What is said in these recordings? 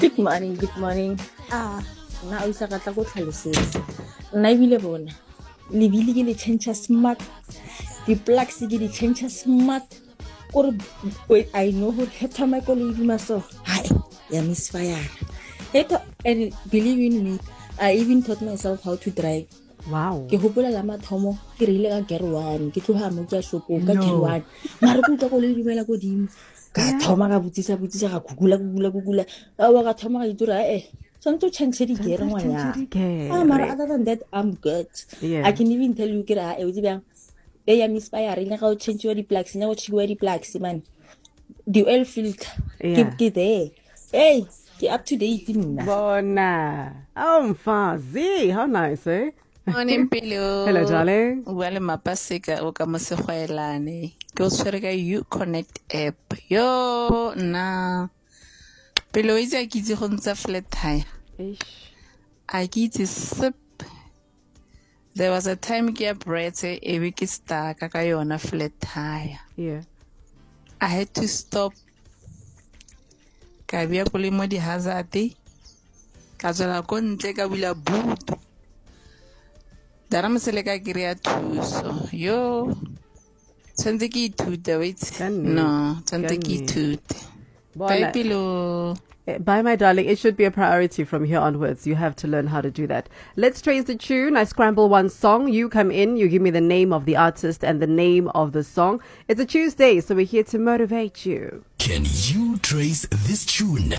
Good morning, good morning. Nna o isa ka tla go tlhalosetsa. Nna ebile bona. Lebili ke le change smart. Di-plugs ke di change smart. Wait, I know who heta my colleague myself. Hi, yeah, misfire. And believe in me, I even taught myself how to drive. Wow. Ke hopola la mathomo ke rile ka gear 1 ke tloga mo ke shopo ka gear 1 mara go tla go le dimela go dimo ka thoma ka butsisa ga gugula wa ka thoma ga itura to change di gear ngwana mara other than that I'm good. Yeah. I can even tell you kira e utsi bang ya misfire rile ga o change di plugs na go chigwa di plugs man the oil filter ke there ke up to date nna Bona. Oh, Mfazi. How nice, eh? Morning, Pilo. Hello, darling. Well, mapasika o ka mosegwaelane. Ke o tshwere ka Uconnect app. Yo, na. Pilo itse a kitse go ntsa flat tire. A kitse sip. There was a time ke ya brete e be ke stuck ka yona flat tire. Yeah. I had to stop. Ka bia pole mo di hazard. Ka tsela ko ntle ka bula butu. Dara moseleka kiriya thuso. Yo. Tsante ki ithute wait. No, tsante ki ithute. Bye Pilo. Bye, my darling. It should be a priority from here onwards. You have to learn how to do that. Let's trace the tune. I scramble one song. You come in. You give me the name of the artist and the name of the song. It's a Tuesday, so we're here to motivate you. Can you trace this tune?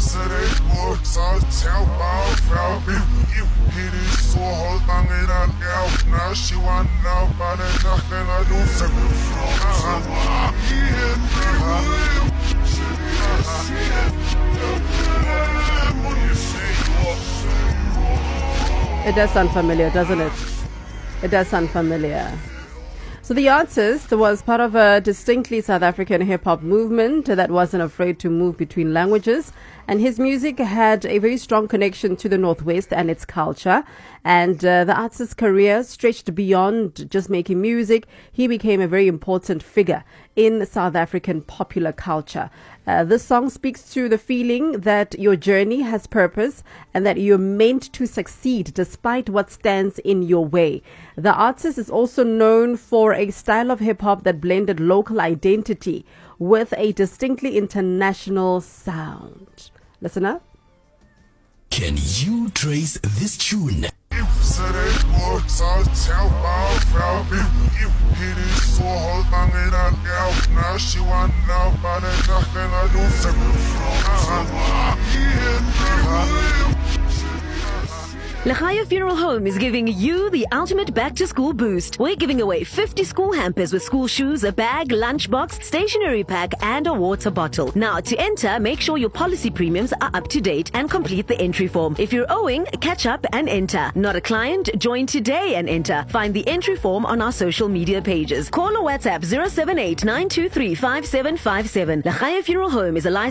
It does sound familiar, doesn't it? It does sound familiar. So the artist was part of a distinctly South African hip-hop movement that wasn't afraid to move between languages. And his music had a very strong connection to the Northwest and its culture. And the artist's career stretched beyond just making music. He became a very important figure in South African popular culture. This song speaks to the feeling that your journey has purpose and that you're meant to succeed despite what stands in your way. The artist is also known for a style of hip-hop that blended local identity with a distinctly international sound. Listen up. Can you trace this tune? Lechaya Funeral Home is giving you the ultimate back-to-school boost. We're giving away 50 school hampers with school shoes, a bag, lunchbox, stationery pack, and a water bottle. Now, to enter, make sure your policy premiums are up to date and complete the entry form. If you're owing, catch up and enter. Not a client? Join today and enter. Find the entry form on our social media pages. Call or WhatsApp 078 923 5757. Lechaya Funeral Home is a licensed